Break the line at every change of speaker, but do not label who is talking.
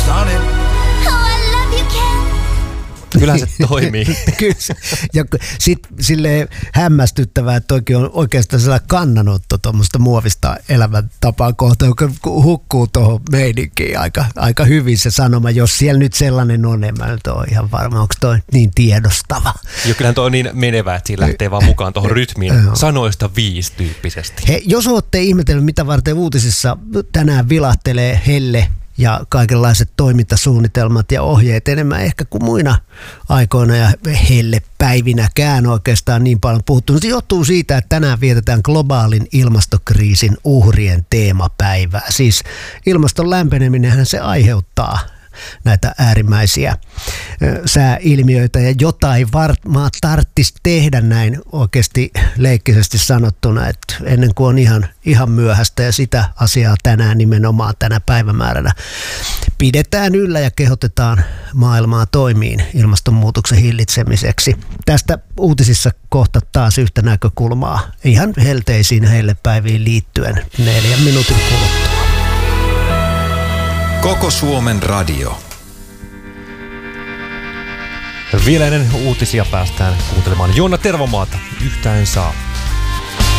Kyllähän se toimii.
Kyllä. Ja sitten silleen hämmästyttävää, että toikin on oikeastaan sellainen kannanotto tuommoista muovista elämäntapaa kohtaan, joka hukkuu tuohon meininkiin aika hyvin se sanoma. Jos siellä nyt sellainen on, en mä nyt ole ihan varma, onko toi niin tiedostava.
Jo, kyllähän toi on niin menevä, että siinä lähtee vaan mukaan tuohon rytmiin sanoista 5 tyyppisesti.
He, jos olette ihmetellyt, mitä varten uutisissa tänään vilahtelee helle ja kaikenlaiset toimintasuunnitelmat ja ohjeet enemmän ehkä kuin muina aikoina ja hellepäivinäkään oikeastaan niin paljon puhuttu. Se johtuu siitä, että tänään vietetään globaalin ilmastokriisin uhrien teemapäivää. Siis ilmaston lämpeneminenhän se aiheuttaa näitä äärimmäisiä sääilmiöitä ja jotain varmaan tarvitsisi tehdä näin oikeasti leikkisesti sanottuna, että ennen kuin on ihan myöhäistä ja sitä asiaa tänään nimenomaan tänä päivämääränä pidetään yllä ja kehotetaan maailmaa toimiin ilmastonmuutoksen hillitsemiseksi. Tästä uutisissa kohta taas yhtä näkökulmaa ihan helteisiin hellepäiviin liittyen 4 minuutin kuluttua.
Koko Suomen radio.
Vielä ennen uutisia päästään kuuntelemaan Joona Tervomaata. Yhtään saa.